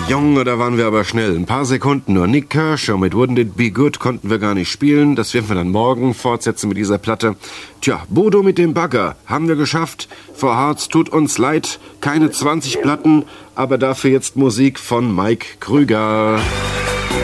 Junge, da waren wir aber schnell. Ein paar Sekunden nur. Nick Kershaw mit Wouldn't It Be Good konnten wir gar nicht spielen. Das werden wir dann morgen fortsetzen mit dieser Platte. Tja, Bodo mit dem Bagger haben wir geschafft. For Hearts tut uns leid. Keine 20 Platten, aber dafür jetzt Musik von Mike Krüger.